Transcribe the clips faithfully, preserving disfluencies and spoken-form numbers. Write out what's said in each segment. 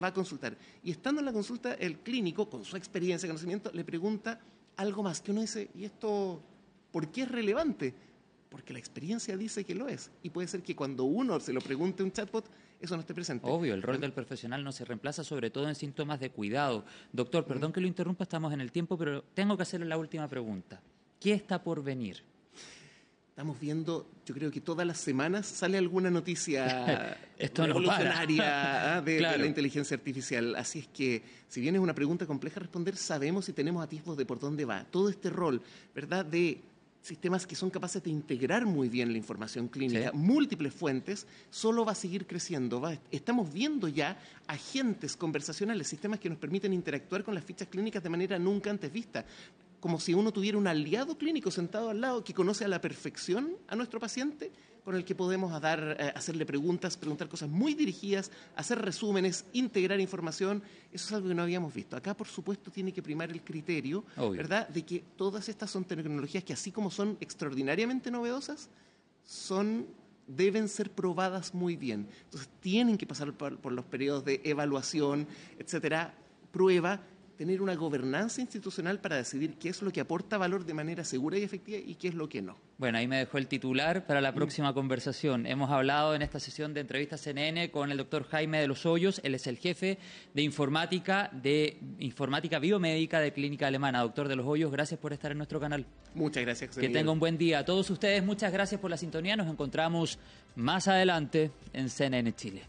va a consultar. Y estando en la consulta, el clínico, con su experiencia, conocimiento, le pregunta algo más, que uno dice, ¿y esto por qué es relevante? Porque la experiencia dice que lo es. Y puede ser que cuando uno se lo pregunte a un chatbot, eso no esté presente. Obvio, el rol del profesional no se reemplaza, sobre todo en síntomas de cuidado. Doctor, perdón que lo interrumpa, estamos en el tiempo, pero tengo que hacerle la última pregunta. ¿Qué está por venir? Estamos viendo, yo creo que todas las semanas sale alguna noticia Esto no revolucionaria de, claro. de la inteligencia artificial. Así es que, si bien es una pregunta compleja a responder, sabemos y tenemos atisbos de por dónde va. Todo este rol, ¿verdad?, de sistemas que son capaces de integrar muy bien la información clínica, sí. múltiples fuentes, solo va a seguir creciendo. Va, estamos viendo ya agentes conversacionales, sistemas que nos permiten interactuar con las fichas clínicas de manera nunca antes vista, como si uno tuviera un aliado clínico sentado al lado que conoce a la perfección a nuestro paciente, con el que podemos dar, eh, hacerle preguntas, preguntar cosas muy dirigidas, hacer resúmenes, integrar información. Eso es algo que no habíamos visto. Acá, por supuesto, tiene que primar el criterio, Obvio. ¿verdad?, de que todas estas son tecnologías que, así como son extraordinariamente novedosas, son, deben ser probadas muy bien. Entonces, tienen que pasar por, por los periodos de evaluación, etcétera, prueba, tener una gobernanza institucional para decidir qué es lo que aporta valor de manera segura y efectiva y qué es lo que no. Bueno, ahí me dejó el titular para la próxima conversación. Hemos hablado en esta sesión de entrevistas C N N con el doctor Jaime de los Hoyos. Él es el jefe de informática, de informática biomédica de Clínica Alemana. Doctor de los Hoyos, gracias por estar en nuestro canal. Muchas gracias, José Que Miguel. tenga un buen día. A todos ustedes, muchas gracias por la sintonía. Nos encontramos más adelante en C N N Chile.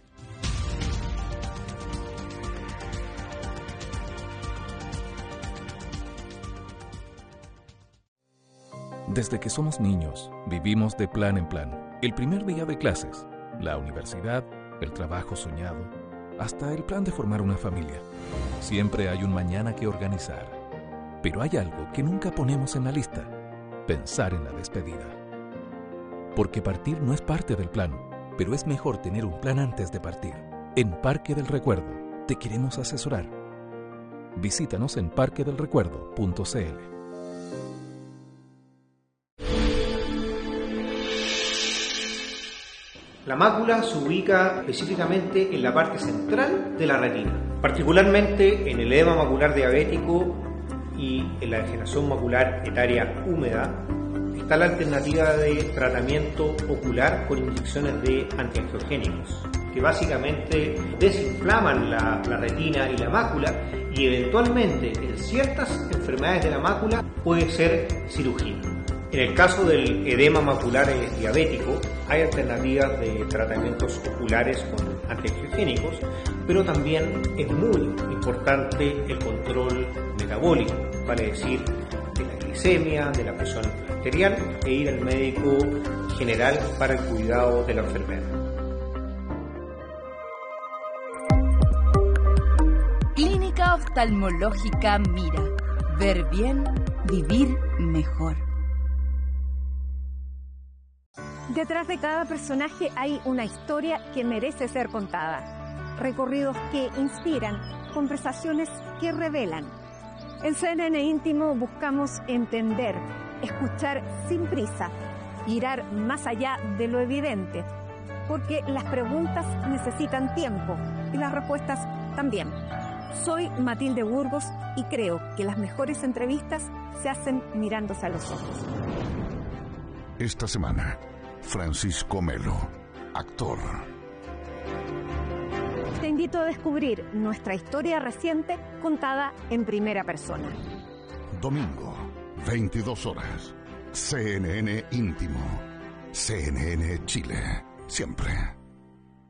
Desde que somos niños, vivimos de plan en plan. El primer día de clases, la universidad, el trabajo soñado, hasta el plan de formar una familia. Siempre hay un mañana que organizar. Pero hay algo que nunca ponemos en la lista: pensar en la despedida. Porque partir no es parte del plan, pero es mejor tener un plan antes de partir. En Parque del Recuerdo, te queremos asesorar. Visítanos en parque del recuerdo punto c l. La mácula se ubica específicamente en la parte central de la retina, particularmente en el edema macular diabético y en la degeneración macular etaria húmeda. Está la alternativa de tratamiento ocular con inyecciones de antiangiogénicos, que básicamente desinflaman la, la retina y la mácula, y eventualmente en ciertas enfermedades de la mácula puede ser cirugía. En el caso del edema macular diabético, hay alternativas de tratamientos oculares con antiangiogénicos, pero también es muy importante el control metabólico, vale decir, de la glicemia, de la presión arterial, e ir al médico general para el cuidado de la enfermedad. Clínica Oftalmológica Mira. Ver bien, vivir mejor. Detrás de cada personaje hay una historia que merece ser contada. Recorridos que inspiran, conversaciones que revelan. En C N N Íntimo buscamos entender, escuchar sin prisa, mirar más allá de lo evidente, porque las preguntas necesitan tiempo y las respuestas también. Soy Matilde Burgos y creo que las mejores entrevistas se hacen mirándose a los ojos. Esta semana, Francisco Melo, actor. Te invito a descubrir nuestra historia reciente contada en primera persona. Domingo, veintidós horas. C N N Íntimo. C N N Chile. Siempre.